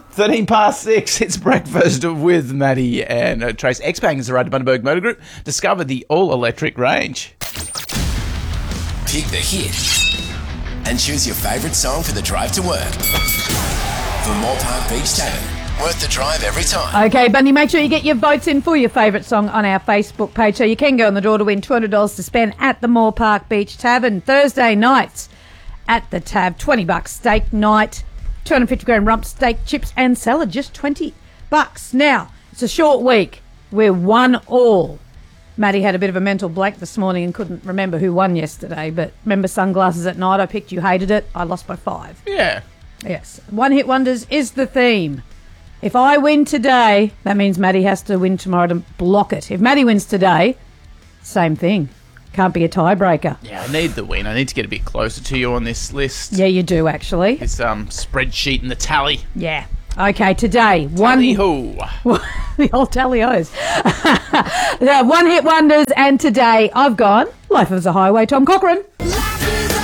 13 past 6, it's breakfast with Maddie and Trace. Xpeng is the ride to Bundaberg Motor Group. Discover the all-electric range. Pick the hit and choose your favourite song for the drive to work. For Moore Park Beach Tavern, worth the drive every time. Okay, Bundy, make sure you get your votes in for your favourite song on our Facebook page so you can go on the draw to win $200 to spend at the Moore Park Beach Tavern. Thursday nights at the Tab, $20 steak night. 250 gram rump steak, chips and salad, just $20. Now, it's a short week. We're 1-1. Maddie had a bit of a mental blank this morning and couldn't remember who won yesterday, but remember Sunglasses at Night? I picked you, hated it. I lost by 5. Yeah. Yes. One Hit Wonders is the theme. If I win today, that means Maddie has to win tomorrow to block it. If Maddie wins today, same thing. Can't be a tiebreaker. Yeah, I need the win. I need to get a bit closer to you on this list. Yeah, you do, actually. This spreadsheet and the tally. Yeah. Okay, today. Tally-ho. The old tally-hos. One Hit Wonders, and today I've gone Life as a Highway, Tom Cochrane.